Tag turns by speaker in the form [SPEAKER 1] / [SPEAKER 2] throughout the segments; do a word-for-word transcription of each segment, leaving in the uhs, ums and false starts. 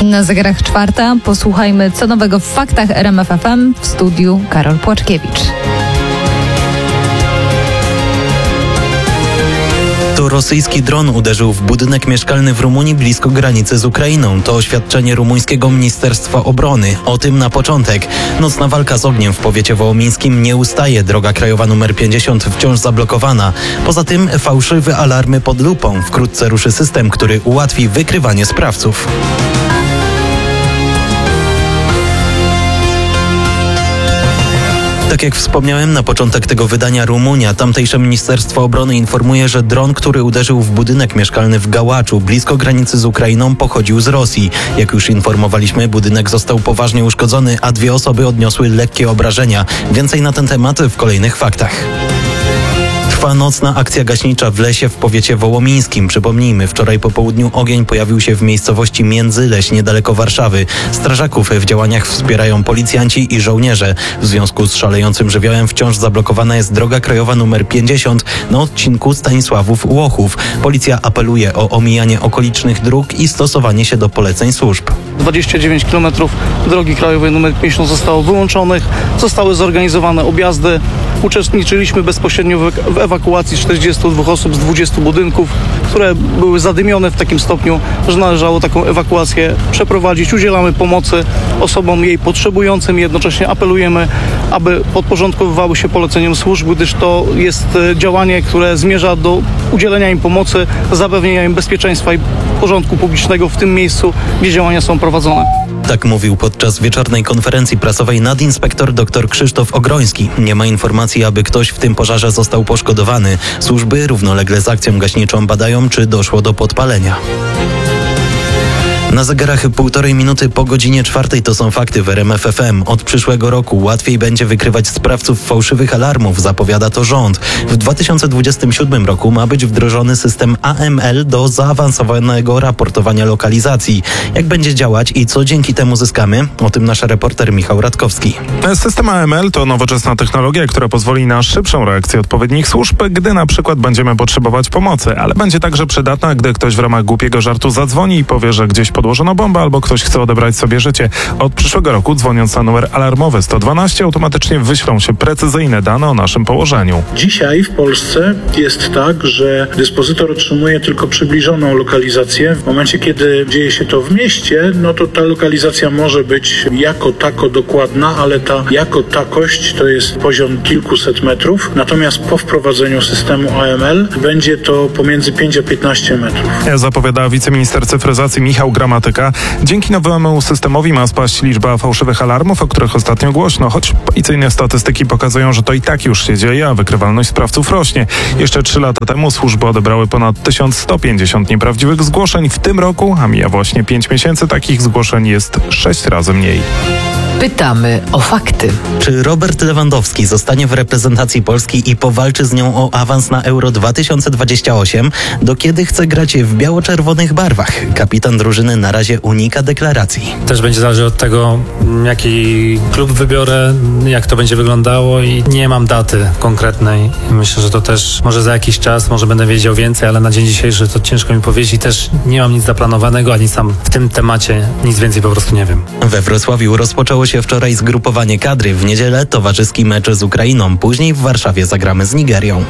[SPEAKER 1] Na zegarach czwarta. Posłuchajmy, co nowego w faktach R M F F M. W studiu Karol Płaczkiewicz.
[SPEAKER 2] To rosyjski dron uderzył w budynek mieszkalny w Rumunii blisko granicy z Ukrainą. To oświadczenie rumuńskiego Ministerstwa Obrony. O tym na początek. Nocna walka z ogniem w powiecie wołomińskim nie ustaje. Droga krajowa numer pięćdziesiąt wciąż zablokowana. Poza tym fałszywe alarmy pod lupą. Wkrótce ruszy system, który ułatwi wykrywanie sprawców. Tak jak wspomniałem, na początek tego wydania Rumunia, tamtejsze Ministerstwo Obrony informuje, że dron, który uderzył w budynek mieszkalny w Gałaczu, blisko granicy z Ukrainą, pochodził z Rosji. Jak już informowaliśmy, budynek został poważnie uszkodzony, a dwie osoby odniosły lekkie obrażenia. Więcej na ten temat w kolejnych faktach. Trwa nocna akcja gaśnicza w lesie w powiecie wołomińskim. Przypomnijmy, wczoraj po południu ogień pojawił się w miejscowości Międzyleś, niedaleko Warszawy. Strażaków w działaniach wspierają policjanci i żołnierze. W związku z szalejącym żywiołem wciąż zablokowana jest droga krajowa numer pięćdziesiąt na odcinku Stanisławów-Łochów. Policja apeluje o omijanie okolicznych dróg i stosowanie się do poleceń służb.
[SPEAKER 3] dwadzieścia dziewięć kilometrów drogi krajowej numer pięćdziesiąt zostało wyłączonych, zostały zorganizowane objazdy. Uczestniczyliśmy bezpośrednio w ewakuacji czterdziestu dwóch osób z dwudziestu budynków, które były zadymione w takim stopniu, że należało taką ewakuację przeprowadzić. Udzielamy pomocy osobom jej potrzebującym i jednocześnie apelujemy, aby podporządkowywały się poleceniom służb, gdyż to jest działanie, które zmierza do udzielenia im pomocy, zapewnienia im bezpieczeństwa i porządku publicznego w tym miejscu, gdzie działania są prowadzone.
[SPEAKER 2] Tak mówił podczas wieczornej konferencji prasowej nadinspektor dr Krzysztof Ogroński. Nie ma informacji, aby ktoś w tym pożarze został poszkodowany. Służby równolegle z akcją gaśniczą badają, czy doszło do podpalenia. Na zegarach półtorej minuty po godzinie czwartej to są fakty w R M F F M. Od przyszłego roku łatwiej będzie wykrywać sprawców fałszywych alarmów, zapowiada to rząd. W dwa tysiące dwudziestym siódmym roku ma być wdrożony system A M L do zaawansowanego raportowania lokalizacji. Jak będzie działać i co dzięki temu zyskamy? O tym nasz reporter Michał Radkowski.
[SPEAKER 4] System A M L to nowoczesna technologia, która pozwoli na szybszą reakcję odpowiednich służb, gdy na przykład będziemy potrzebować pomocy, ale będzie także przydatna, gdy ktoś w ramach głupiego żartu zadzwoni i powie, że gdzieś podłożono bombę albo ktoś chce odebrać sobie życie. Od przyszłego roku, dzwoniąc na numer alarmowy sto dwanaście, automatycznie wyślą się precyzyjne dane o naszym położeniu.
[SPEAKER 5] Dzisiaj w Polsce jest tak, że dyspozytor otrzymuje tylko przybliżoną lokalizację. W momencie, kiedy dzieje się to w mieście, no to ta lokalizacja może być jako tako dokładna, ale ta jako takość to jest poziom kilkuset metrów. Natomiast po wprowadzeniu systemu A M L będzie to pomiędzy pięć a piętnaście metrów.
[SPEAKER 4] Zapowiada wiceminister cyfryzacji Michał Gramatyka. Dzięki nowemu systemowi ma spaść liczba fałszywych alarmów, o których ostatnio głośno, choć policyjne statystyki pokazują, że to i tak już się dzieje, a wykrywalność sprawców rośnie. Jeszcze trzy lata temu służby odebrały ponad tysiąc sto pięćdziesiąt nieprawdziwych zgłoszeń. W tym roku, a mija właśnie pięć miesięcy, takich zgłoszeń jest sześć razy mniej.
[SPEAKER 6] Pytamy o fakty.
[SPEAKER 2] Czy Robert Lewandowski zostanie w reprezentacji Polski i powalczy z nią o awans na Euro dwa tysiące dwadzieścia osiem? Do kiedy chce grać w biało-czerwonych barwach? Kapitan drużyny na razie unika deklaracji.
[SPEAKER 7] Też będzie zależeć od tego, jaki klub wybiorę, jak to będzie wyglądało i nie mam daty konkretnej. Myślę, że to też może za jakiś czas, może będę wiedział więcej, ale na dzień dzisiejszy to ciężko mi powiedzieć i też nie mam nic zaplanowanego, ani sam w tym temacie nic więcej po prostu nie wiem.
[SPEAKER 2] We Wrocławiu rozpoczęło się wczoraj zgrupowanie kadry. W niedzielę towarzyski mecz z Ukrainą. Później w Warszawie zagramy z Nigerią.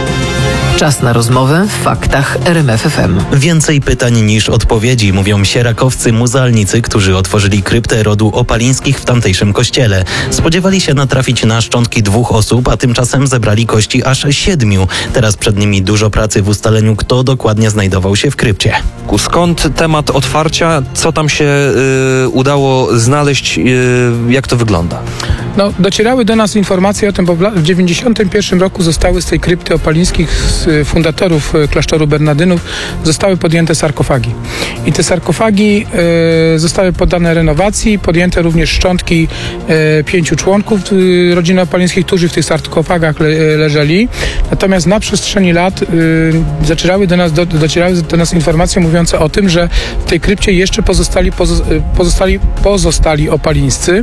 [SPEAKER 6] Czas na rozmowę w faktach R M F F M.
[SPEAKER 2] Więcej pytań niż odpowiedzi, mówią sierakowcy muzealnicy, którzy otworzyli kryptę rodu Opalińskich w tamtejszym kościele. Spodziewali się natrafić na szczątki dwóch osób, a tymczasem zebrali kości aż siedmiu. Teraz przed nimi dużo pracy w ustaleniu, kto dokładnie znajdował się w krypcie.
[SPEAKER 8] Skąd temat otwarcia? Co tam się y, udało znaleźć? Y, jak to wygląda?
[SPEAKER 9] No, docierały do nas informacje o tym, bo w tysiąc dziewięćset dziewięćdziesiątym pierwszym roku zostały z tej krypty Opalińskich, z fundatorów klasztoru Bernardynów, zostały podjęte sarkofagi. I te sarkofagi e, zostały poddane renowacji, podjęte również szczątki e, pięciu członków e, rodziny Opalińskich, którzy w tych sarkofagach le, leżeli. Natomiast na przestrzeni lat e, zacierały do nas, do, docierały do nas informacje mówiące o tym, że w tej krypcie jeszcze pozostali, pozostali, pozostali Opalińscy,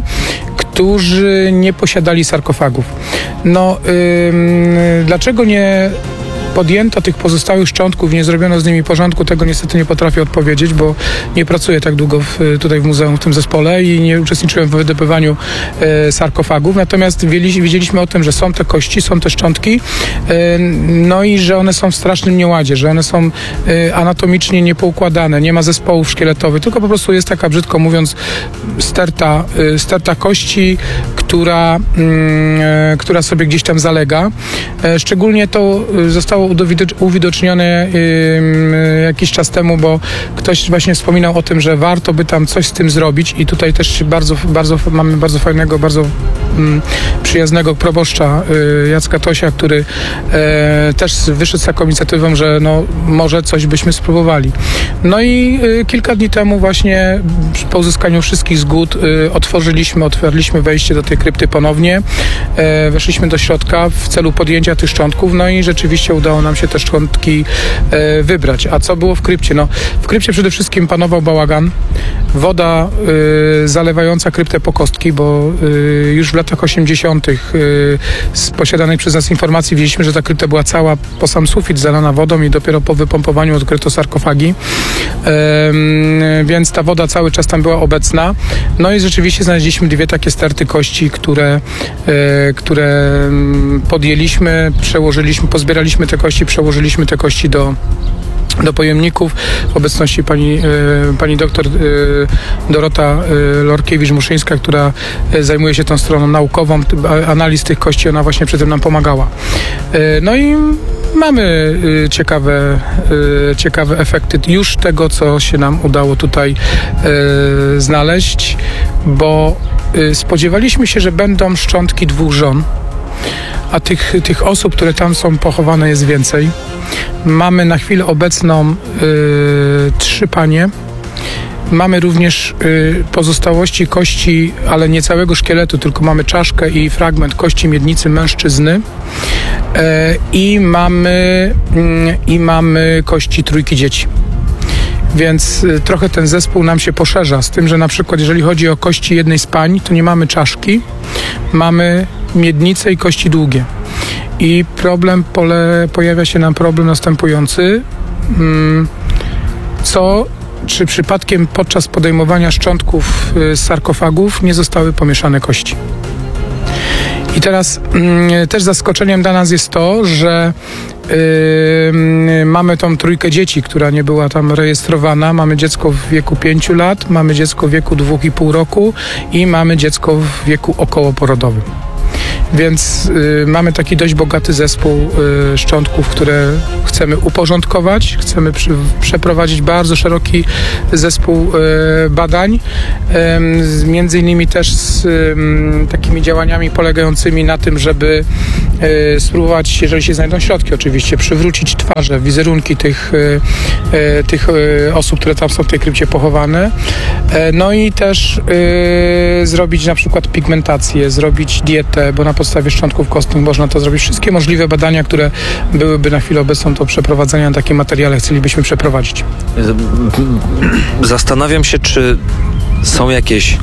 [SPEAKER 9] którzy nie posiadali sarkofagów. No, yy, dlaczego nie podjęto tych pozostałych szczątków, nie zrobiono z nimi porządku, tego niestety nie potrafię odpowiedzieć, bo nie pracuję tak długo w, tutaj w muzeum, w tym zespole i nie uczestniczyłem w wydobywaniu e, sarkofagów. Natomiast wiedzieli, wiedzieliśmy o tym, że są te kości, są te szczątki, e, no i że one są w strasznym nieładzie, że one są e, anatomicznie niepoukładane, nie ma zespołów szkieletowych, tylko po prostu jest taka, brzydko mówiąc, sterta, e, sterta kości, która, e, która sobie gdzieś tam zalega. E, szczególnie to zostało uwidocznione e, jakiś czas temu, bo ktoś właśnie wspominał o tym, że warto by tam coś z tym zrobić i tutaj też bardzo, bardzo mamy bardzo fajnego, bardzo mm, przyjaznego proboszcza y, Jacka Tosia, który e, też wyszedł z taką inicjatywą, że no, może coś byśmy spróbowali. No i y, kilka dni temu właśnie po uzyskaniu wszystkich zgód y, otworzyliśmy, otworzyliśmy wejście do tej krypty ponownie, e, weszliśmy do środka w celu podjęcia tych szczątków, no i rzeczywiście udało nam się te szczątki e, wybrać. A co było w krypcie? No, w krypcie przede wszystkim panował bałagan, woda y, zalewająca kryptę po kostki, bo y, już w latach osiemdziesiątych y, z posiadanej przez nas informacji wiedzieliśmy, że ta krypta była cała po sam sufit zalana wodą i dopiero po wypompowaniu odkryto sarkofagi, y, więc ta woda cały czas tam była obecna. No i rzeczywiście znaleźliśmy dwie takie sterty kości, które, y, które podjęliśmy, przełożyliśmy, pozbieraliśmy te kości, przełożyliśmy te kości do do pojemników w obecności pani, y, pani doktor y, Dorota y, Lorkiewicz-Muszyńska, która y, zajmuje się tą stroną naukową, analiz tych kości, ona właśnie przy tym nam pomagała. Y, no i mamy y, ciekawe, y, ciekawe efekty już tego, co się nam udało tutaj y, znaleźć, bo y, spodziewaliśmy się, że będą szczątki dwóch żon, a tych, tych osób, które tam są pochowane, jest więcej. Mamy na chwilę obecną y, trzy panie. Mamy również y, pozostałości kości, ale nie całego szkieletu, tylko mamy czaszkę i fragment kości miednicy mężczyzny. Y, I mamy, y, i mamy kości trójki dzieci. Więc y, trochę ten zespół nam się poszerza, z tym, że na przykład jeżeli chodzi o kości jednej z pań, to nie mamy czaszki, mamy miednicę i kości długie. I problem, pole, pojawia się nam problem następujący, mm, co, czy przypadkiem podczas podejmowania szczątków y, z sarkofagów nie zostały pomieszane kości. I teraz y, też zaskoczeniem dla nas jest to, że Yy, mamy tą trójkę dzieci, która nie była tam rejestrowana. Mamy dziecko w wieku pięciu lat, mamy dziecko w wieku dwóch i pół roku i mamy dziecko w wieku okołoporodowym. Więc y, mamy taki dość bogaty zespół y, szczątków, które chcemy uporządkować, chcemy przy, przeprowadzić bardzo szeroki zespół y, badań, y, między innymi też z y, takimi działaniami polegającymi na tym, żeby y, spróbować, jeżeli się znajdą środki oczywiście, przywrócić twarze, wizerunki tych, y, y, tych y, osób, które tam są w tej krypcie pochowane. Y, no i też y, zrobić na przykład pigmentację, zrobić dietę, bo na podstawie szczątków kostnych można to zrobić. Wszystkie możliwe badania, które byłyby na chwilę obecną do przeprowadzenia na takim materiale, chcielibyśmy przeprowadzić.
[SPEAKER 8] Zastanawiam się, czy są jakieś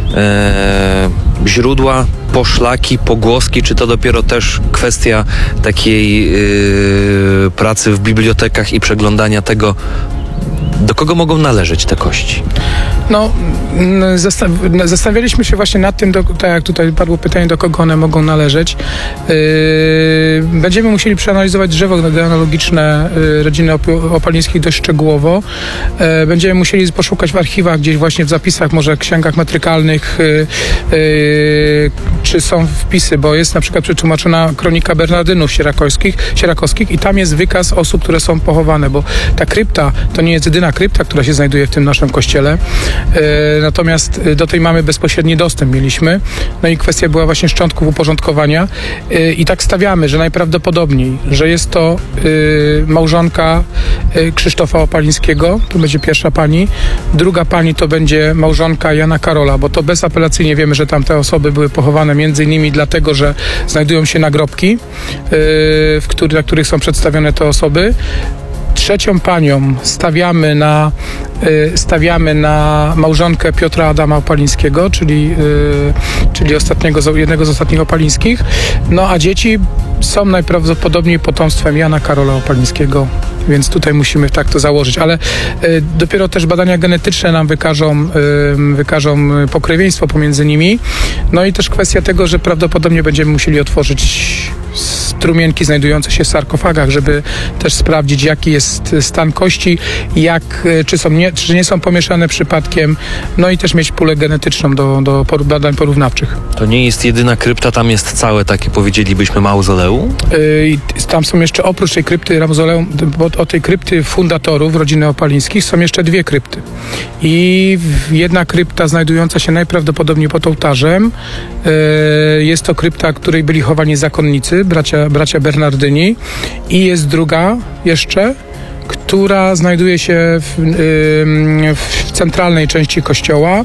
[SPEAKER 8] e, źródła, poszlaki, pogłoski, czy to dopiero też kwestia takiej e, pracy w bibliotekach i przeglądania tego, do kogo mogą należeć te kości?
[SPEAKER 9] No, zastanawialiśmy się właśnie nad tym, do, tak jak tutaj padło pytanie, do kogo one mogą należeć. Yy, będziemy musieli przeanalizować drzewo genealogiczne yy, rodziny Op- Opalińskich dość szczegółowo. Yy, będziemy musieli poszukać w archiwach, gdzieś właśnie w zapisach, może księgach metrykalnych, yy, yy, czy są wpisy, bo jest na przykład przetłumaczona kronika Bernardynów Sierakowskich, Sierakowskich i tam jest wykaz osób, które są pochowane, bo ta krypta to nie jest jedyna krypta, która się znajduje w tym naszym kościele. E, natomiast do tej mamy bezpośredni dostęp mieliśmy. No i kwestia była właśnie szczątków uporządkowania. E, I tak stawiamy, że najprawdopodobniej, że jest to e, małżonka e, Krzysztofa Opalińskiego, to będzie pierwsza pani. Druga pani to będzie małżonka Jana Karola, bo to bezapelacyjnie wiemy, że tam te osoby były pochowane między innymi dlatego, że znajdują się nagrobki, e, w który, na których są przedstawione te osoby. trzecią panią stawiamy na, y, stawiamy na małżonkę Piotra Adama Opalińskiego, czyli, y, czyli ostatniego, z- jednego z ostatnich Opalińskich. No a dzieci są najprawdopodobniej potomstwem Jana Karola Opalińskiego, więc tutaj musimy tak to założyć. Ale y, dopiero też badania genetyczne nam wykażą, y, wykażą pokrewieństwo pomiędzy nimi. No i też kwestia tego, że prawdopodobnie będziemy musieli otworzyć strumienki znajdujące się w sarkofagach, żeby też sprawdzić, jaki jest stan kości, jak, czy, są nie, czy nie są pomieszane przypadkiem, no i też mieć pulę genetyczną do, do por- badań porównawczych.
[SPEAKER 8] To nie jest jedyna krypta, tam jest całe takie, powiedzielibyśmy, mauzoleum.
[SPEAKER 9] Yy, i tam są jeszcze oprócz tej krypty mauzoleum, bo o tej krypty fundatorów rodziny Opalińskich są jeszcze dwie krypty. I w- jedna krypta znajdująca się najprawdopodobniej pod ołtarzem, yy, jest to krypta, w której byli chowani zakonnicy, bracia, bracia Bernardyni, i jest druga jeszcze, która znajduje się w, ym, w centralnej części kościoła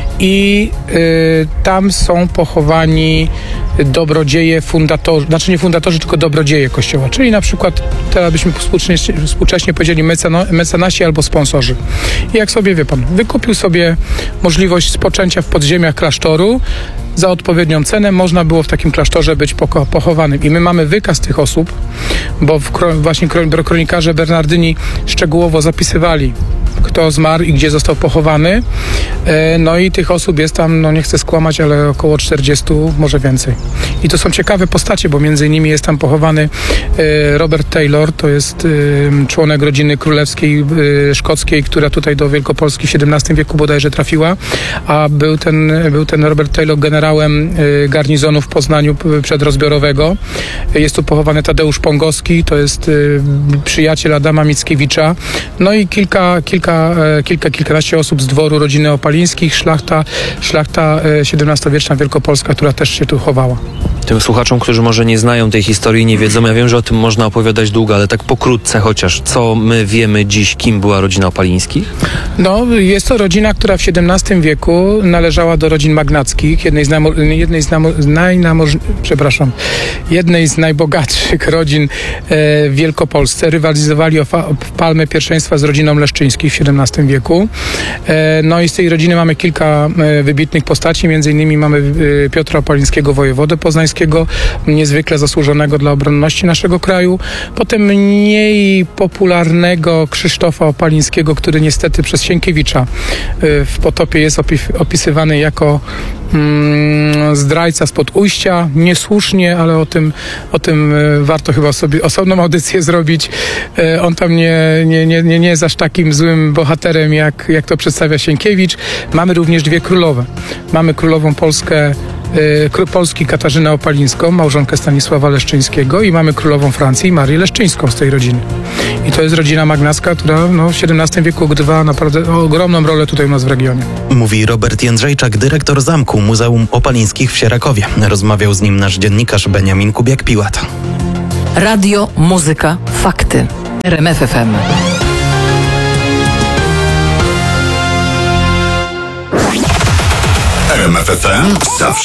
[SPEAKER 9] i y, tam są pochowani dobrodzieje fundatorzy, znaczy nie fundatorzy, tylko dobrodzieje kościoła, czyli na przykład teraz byśmy współcześnie, współcześnie powiedzieli meceno, mecenasi albo sponsorzy. I jak sobie, wie pan, wykupił sobie możliwość spoczęcia w podziemiach klasztoru, za odpowiednią cenę można było w takim klasztorze być poko- pochowanym. I my mamy wykaz tych osób, bo w kro- właśnie kro- kronikarze Bernardyni szczegółowo zapisywali, kto zmarł i gdzie został pochowany. E, no i tych osób jest tam, no nie chcę skłamać, ale około czterdzieści, może więcej. I to są ciekawe postacie, bo między innymi jest tam pochowany e, Robert Taylor, to jest e, członek rodziny królewskiej e, szkockiej, która tutaj do Wielkopolski w siedemnastym wieku bodajże trafiła, a był ten, był ten Robert Taylor generałem e, garnizonu w Poznaniu p- przedrozbiorowego. Jest tu pochowany Tadeusz Pongowski, to jest e, przyjaciel Adama Mickiewicza. No i kilka, kilka, e, kilka, kilkanaście osób z dworu rodziny Opalińskich, szlachta, szlachta e, siedemnastowieczna Wielkopolska, która też się tu chowała.
[SPEAKER 8] Tym słuchaczom, którzy może nie znają tej historii, nie wiedzą, ja wiem, że o tym można opowiadać długo, ale tak pokrótce chociaż, co my wiemy dziś, kim była rodzina Opalińskich?
[SPEAKER 9] No, jest to rodzina, która w siedemnastym wieku należała do rodzin magnackich, jednej z, namo, jednej z, namo, najnamoż, przepraszam, jednej z najbogatszych rodzin e, w Wielkopolsce. Rywalizowali o, fa, o palmę pierwszeństwa z rodziną Leszczyńskich w siedemnastym wieku. E, no i z tej rodziny mamy kilka e, wybitnych postaci, między innymi mamy e, Piotra Opalińskiego, wojewodę poznańskiego, niezwykle zasłużonego dla obronności naszego kraju. Potem mniej popularnego Krzysztofa Opalińskiego, który niestety przez Sienkiewicza y, w Potopie jest opi- opisywany jako mm, zdrajca spod ujścia. Niesłusznie, ale o tym, o tym y, warto chyba sobie osobną audycję zrobić. Y, on tam nie, nie, nie, nie, nie jest aż takim złym bohaterem, jak, jak to przedstawia Sienkiewicz. Mamy również dwie królowe. Mamy królową Polskę Król Polski Katarzynę Opalińską, małżonkę Stanisława Leszczyńskiego, i mamy królową Francji Marię Leszczyńską z tej rodziny. I to jest rodzina magnacka, która no, w siedemnastym wieku odgrywała naprawdę ogromną rolę tutaj u nas w regionie.
[SPEAKER 2] Mówi Robert Jędrzejczak, dyrektor zamku Muzeum Opalińskich w Sierakowie. Rozmawiał z nim nasz dziennikarz Beniamin Kubiak-Piłat.
[SPEAKER 6] Radio, muzyka, fakty. R M F F M.
[SPEAKER 10] R M F F M zawsze